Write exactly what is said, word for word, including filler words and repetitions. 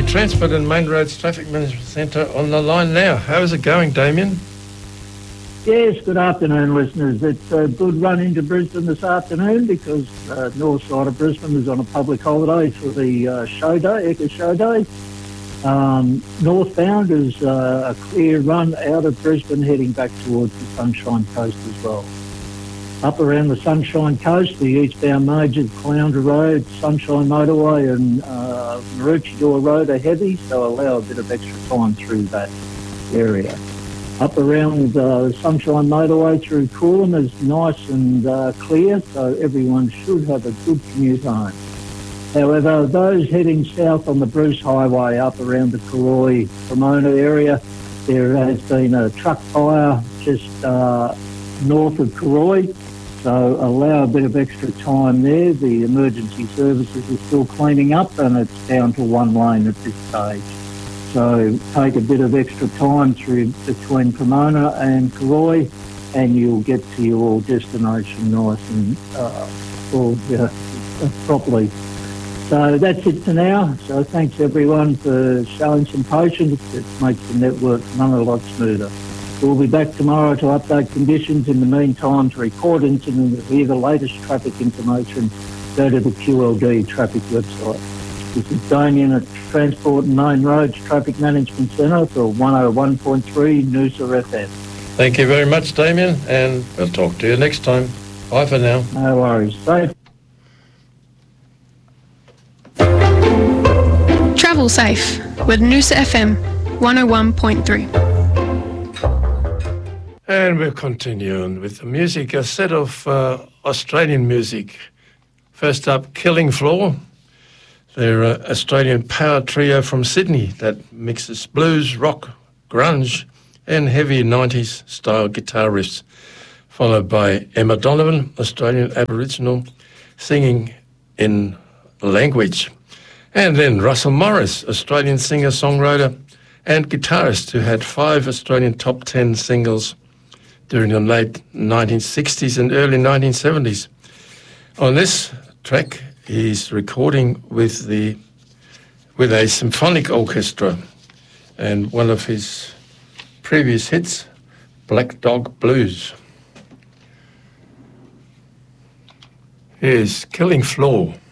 Transport and Main Roads Traffic Management Centre on the line now. How is it going, Damien? Yes, good afternoon, listeners. It's a good run into Brisbane this afternoon because uh, north side of Brisbane is on a public holiday for the uh, show day, Eco Show Day. Um, northbound is uh, a clear run out of Brisbane heading back towards the Sunshine Coast as well. Up around the Sunshine Coast, the eastbound major, Caloundra Road, Sunshine Motorway and uh, Maroochydore Road are heavy, so allow a bit of extra time through that area. Up around uh, the Sunshine Motorway through Coolum is nice and uh, clear, so everyone should have a good commute home. However, those heading south on the Bruce Highway up around the Karoi, Pomona area, there has been a truck fire just uh, north of Karoi, so allow a bit of extra time there. The emergency services are still cleaning up and it's down to one lane at this stage. So take a bit of extra time through between Pomona and Karoi and you'll get to your destination nice and uh, all, yeah, properly. So that's it for now. So thanks everyone for showing some patience. It makes the network run a lot smoother. We'll be back tomorrow to update conditions. In the meantime, to report incidents and hear the latest traffic information, go to the Q L D traffic website. This is Damien at Transport and Main Roads Traffic Management Centre for one oh one point three Noosa F M. Thank you very much, Damien, and we'll talk to you next time. Bye for now. No worries. Safe. Travel safe with Noosa F M one oh one point three. And we'll continue on with the music, a set of uh, Australian music. First up, Killing Floor. They're an Australian power trio from Sydney that mixes blues, rock, grunge and heavy nineties style guitar riffs, followed by Emma Donovan, Australian Aboriginal, singing in language. And then Russell Morris, Australian singer-songwriter and guitarist who had five Australian top ten singles during the late nineteen sixties and early nineteen seventies. On this track, he's recording with the with a symphonic orchestra, and one of his previous hits, Black Dog Blues. Here's Killing Floor.